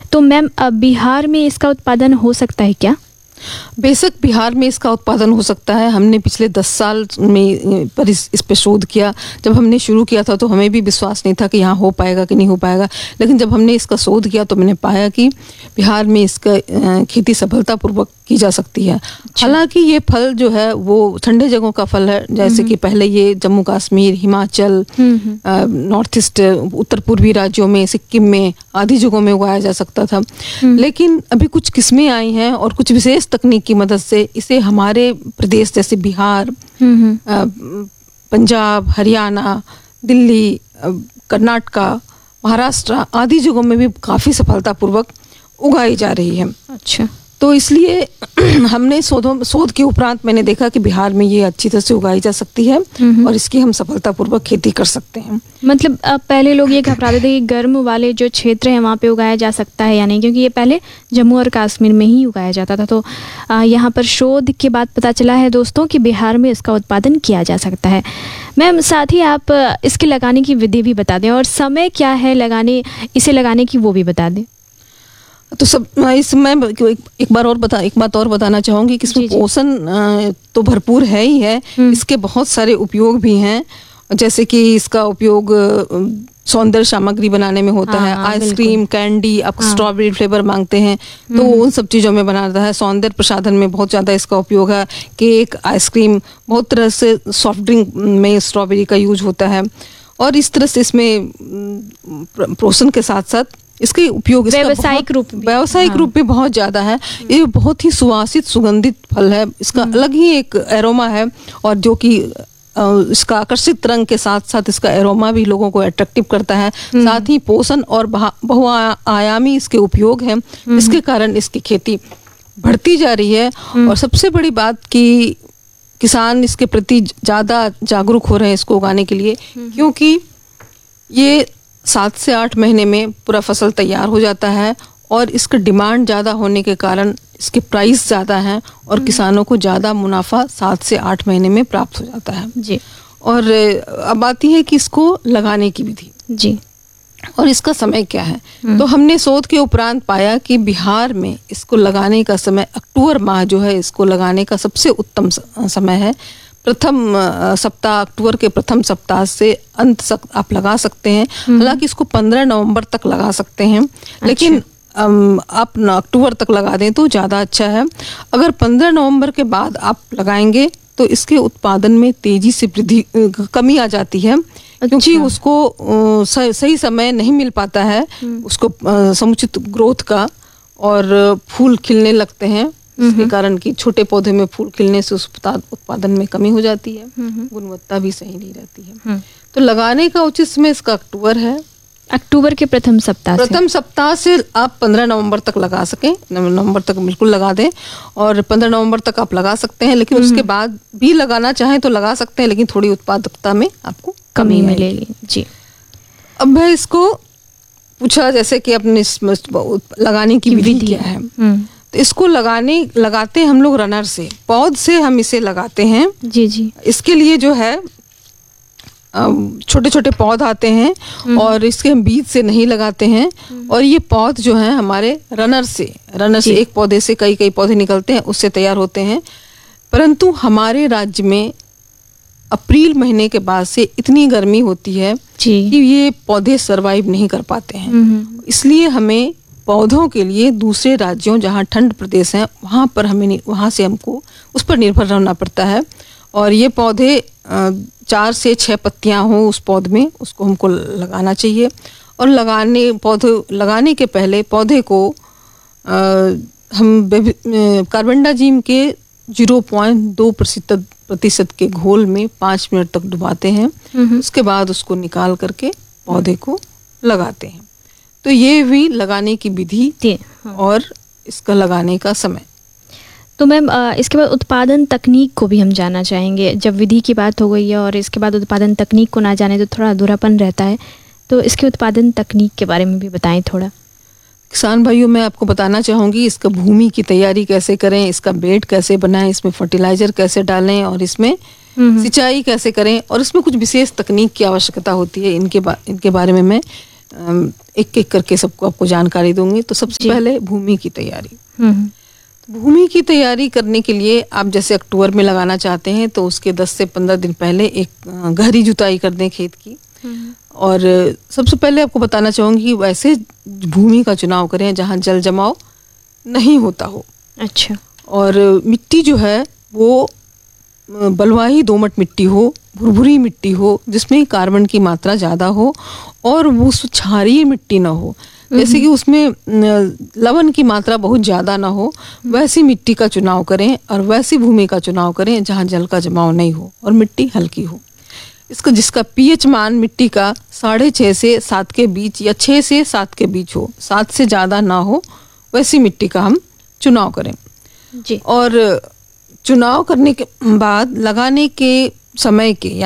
तो मैम बिहार में इसका उत्पादन हो सकता है क्या? बेशक बिहार में इसका उत्पादन हो सकता है। हमने पिछले 10 साल में पर इस पे शोध किया। जब हमने शुरू किया था तो हमें भी विश्वास नहीं था कि यहाँ हो पाएगा कि नहीं हो पाएगा, लेकिन जब हमने इसका शोध किया तो मैंने पाया कि बिहार में इसका खेती सफलतापूर्वक की जा सकती है। हालांकि ये फल जो है वो ठंडे जगहों का फल है, जैसे कि पहले ये जम्मू कश्मीर, हिमाचल, नॉर्थ ईस्ट, उत्तर पूर्वी राज्यों में, सिक्किम में आदि जगहों में उगाया जा सकता था। लेकिन अभी कुछ किस्में आई हैं और कुछ विशेष तकनीक की मदद से इसे हमारे प्रदेश जैसे बिहार, पंजाब, हरियाणा, दिल्ली, कर्नाटका, महाराष्ट्र आदि जगहों में भी काफ़ी सफलतापूर्वक उगाई जा रही है। अच्छा, तो इसलिए हमने शोध के उपरांत मैंने देखा कि बिहार में ये अच्छी तरह से उगाई जा सकती है और इसकी हम सफलतापूर्वक खेती कर सकते हैं। मतलब पहले लोग ये घबराते थे कि गर्म वाले जो क्षेत्र हैं वहाँ पे उगाया जा सकता है या नहीं, क्योंकि ये पहले जम्मू और कश्मीर में ही उगाया जाता था। तो यहाँ पर शोध के बाद पता चला है दोस्तों कि बिहार में इसका उत्पादन किया जा सकता है। मैम साथ ही आप इसके लगाने की विधि भी बता दें और समय क्या है इसे लगाने की वो भी बता दें। तो सब इसमें एक बात और बताना चाहूँगी कि इसमें पोषण तो भरपूर है ही है, इसके बहुत सारे उपयोग भी हैं। जैसे कि इसका उपयोग सौंदर्य सामग्री बनाने में होता है। आइसक्रीम, कैंडी, आप स्ट्रॉबेरी फ्लेवर मांगते हैं तो उन सब चीज़ों में बनाता है। सौंदर्य प्रसाधन में बहुत ज़्यादा इसका उपयोग है। केक, आइसक्रीम, बहुत तरह से सॉफ्ट ड्रिंक में स्ट्रॉबेरी का यूज होता है और इस तरह से इसमें पोषण के साथ साथ इसके उपयोग व्यावसायिक रूप में बहुत ज़्यादा है। ये बहुत ही सुवासित सुगंधित फल है। इसका अलग ही एक एरोमा है और जो कि इसका आकर्षित रंग के साथ साथ इसका एरोमा भी लोगों को अट्रैक्टिव करता है। साथ ही पोषण और बहुआयामी इसके उपयोग हैं, इसके कारण इसकी खेती बढ़ती जा रही है। और सबसे बड़ी बात कि किसान इसके प्रति ज़्यादा जागरूक हो रहे हैं इसको उगाने के लिए, क्योंकि ये 7 से 8 महीने में पूरा फसल तैयार हो जाता है और इसका डिमांड ज़्यादा होने के कारण इसके प्राइस ज़्यादा हैं और किसानों को ज़्यादा मुनाफा 7 से 8 महीने में प्राप्त हो जाता है जी। और अब आती है कि इसको लगाने की विधि जी और इसका समय क्या है। तो हमने शोध के उपरांत पाया कि बिहार में इसको लगाने का समय अक्टूबर माह जो है इसको लगाने का सबसे उत्तम समय है। प्रथम सप्ताह, अक्टूबर के प्रथम सप्ताह से अंत तक आप लगा सकते हैं। हालांकि इसको 15 नवंबर तक लगा सकते हैं, लेकिन आप अक्टूबर तक लगा दें तो ज़्यादा अच्छा है। अगर 15 नवंबर के बाद आप लगाएंगे तो इसके उत्पादन में तेजी से कमी आ जाती है। क्योंकि उसको सही समय नहीं मिल पाता है उसको समुचित ग्रोथ का और फूल खिलने लगते हैं। इसके कारण कि छोटे पौधे में फूल खिलने से उस उत्पादन में कमी हो जाती है, गुणवत्ता भी सही नहीं रहती है। तो लगाने का उचित समय इसका अक्टूबर है। अक्टूबर के प्रथम सप्ताह से आप 15 नवंबर तक लगा सकें, नवंबर तक बिल्कुल लगा दें और 15 नवंबर तक आप लगा सकते हैं। लेकिन उसके बाद भी लगाना चाहें तो लगा सकते हैं, लेकिन थोड़ी उत्पादकता में आपको कमी मिलेगी जी। अब मैं इसको पूछा जैसे कि अपने लगाने की विधि क्या है। तो इसको लगाते हम लोग रनर से, पौध से हम इसे लगाते हैं जी। इसके लिए जो है छोटे छोटे पौध आते हैं और इसके हम बीज से नहीं लगाते हैं। और ये पौध जो है हमारे रनर से एक पौधे से कई पौधे निकलते हैं, उससे तैयार होते हैं। परंतु हमारे राज्य में अप्रैल महीने के बाद से इतनी गर्मी होती है कि ये पौधे सरवाइव नहीं कर पाते हैं। इसलिए हमें पौधों के लिए दूसरे राज्यों जहाँ ठंड प्रदेश हैं वहाँ से हमको उस पर निर्भर रहना पड़ता है। और ये पौधे 4 से 6 पत्तियां हो उस पौध में, उसको हमको लगाना चाहिए। और लगाने के पहले पौधे को हम कार्बेंडाजिम के 0.2% के घोल में 5 मिनट तक डुबाते हैं। उसके बाद उसको निकाल करके पौधे को लगाते हैं। तो ये भी लगाने की विधि और इसका लगाने का समय। तो मैम इसके बाद उत्पादन तकनीक को भी हम जानना चाहेंगे। जब विधि की बात हो गई है और इसके बाद उत्पादन तकनीक को ना जाने तो थोड़ा अधूरापन रहता है, तो इसके उत्पादन तकनीक के बारे में भी बताएं थोड़ा। किसान भाइयों, मैं आपको बताना चाहूँगी इसका भूमि की तैयारी कैसे करें, इसका बेड कैसे बनाएं, इसमें फर्टिलाइजर कैसे डालें और इसमें सिंचाई कैसे करें और इसमें कुछ विशेष तकनीक की आवश्यकता होती है। इनके बारे में मैं एक एक करके सबको आपको जानकारी दूंगी। तो सबसे पहले भूमि की तैयारी। भूमि की तैयारी करने के लिए आप जैसे अक्टूबर में लगाना चाहते हैं तो उसके 10 से 15 दिन पहले एक गहरी जुताई कर दें खेत की। और सबसे पहले आपको बताना चाहूँगी कि वैसे भूमि का चुनाव करें जहाँ जल जमाव नहीं होता हो। अच्छा। और मिट्टी जो है वो बलुआही दोमट मिट्टी हो, भुरभुरी मिट्टी हो जिसमें कार्बन की मात्रा ज़्यादा हो और वो क्षारीय मिट्टी ना हो, जैसे कि उसमें लवण की मात्रा बहुत ज़्यादा ना हो, वैसी मिट्टी का चुनाव करें और वैसी भूमि का चुनाव करें जहाँ जल का जमाव नहीं हो और मिट्टी हल्की हो। इसका जिसका पीएच मान मिट्टी का 6.5 से 7 के बीच या 6 से 7 के बीच हो, 7 से ज़्यादा ना हो, वैसी मिट्टी का हम चुनाव करें जी। और चुनाव करने के बाद लगाने के समय के